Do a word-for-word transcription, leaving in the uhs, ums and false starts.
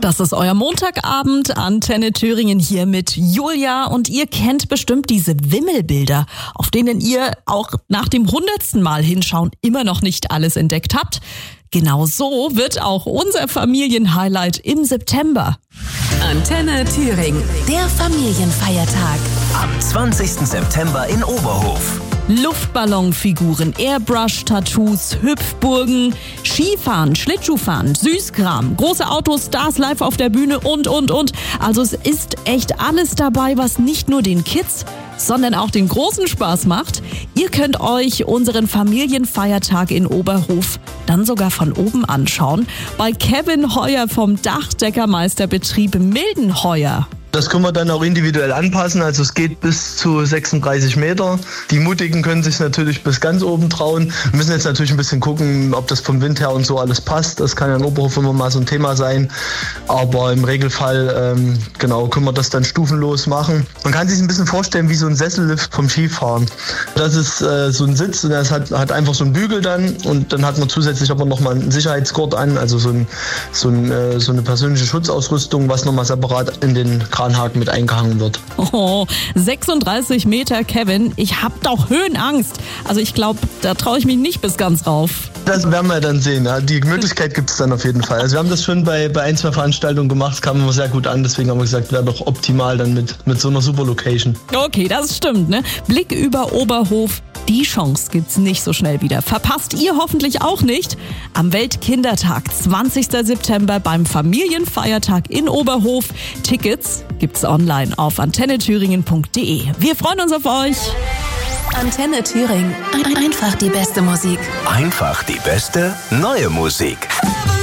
Das ist euer Montagabend, Antenne Thüringen hier mit Julia, und ihr kennt bestimmt diese Wimmelbilder, auf denen ihr auch nach dem hundertsten Mal hinschauen immer noch nicht alles entdeckt habt. Genau so wird auch unser Familienhighlight im September. Antenne Thüringen, der Familienfeiertag. Am zwanzigsten September in Oberhof. Luftballonfiguren, Airbrush-Tattoos, Hüpfburgen, Skifahren, Schlittschuhfahren, Süßkram, große Autos, Stars live auf der Bühne und, und, und. Also es ist echt alles dabei, was nicht nur den Kids, sondern auch den großen Spaß macht. Ihr könnt euch unseren Familienfeiertag in Oberhof dann sogar von oben anschauen. Bei Kevin Heuer vom Dachdeckermeisterbetrieb Mildenheuer. Das können wir dann auch individuell anpassen, also es geht bis zu sechsunddreißig Meter. Die Mutigen können sich natürlich bis ganz oben trauen. Wir müssen jetzt natürlich ein bisschen gucken, ob das vom Wind her und so alles passt. Das kann ja in Oberhof immer mal so ein Thema sein. Aber im Regelfall, ähm, genau, können wir das dann stufenlos machen. Man kann sich ein bisschen vorstellen wie so ein Sessellift vom Skifahren. Das ist äh, so ein Sitz und das hat, hat einfach so einen Bügel dann, und dann hat man zusätzlich aber nochmal einen Sicherheitsgurt an, also so, ein, so, ein, äh, so eine persönliche Schutzausrüstung, was nochmal separat in den Kranhaken mit eingehangen wird. Oh, sechsunddreißig Meter, Kevin. Ich hab doch Höhenangst. Also ich glaube, da traue ich mich nicht bis ganz rauf. Das werden wir dann sehen. Ja. Die Möglichkeit gibt es dann auf jeden Fall. Also wir haben das schon bei, bei ein, zwei Veranstaltungen gemacht. Das kam immer sehr gut an. Deswegen haben wir gesagt, wäre doch optimal dann mit, mit so einer super Location. Okay, das stimmt, ne? Blick über Oberhof. Die Chance gibt's nicht so schnell wieder. Verpasst ihr hoffentlich auch nicht. Am Weltkindertag, zwanzigsten September beim Familienfeiertag in Oberhof. Tickets gibt's online auf antenne thüringen punkt de. Wir freuen uns auf euch. Antenne Thüringen. Einfach die beste Musik. Einfach die beste neue Musik.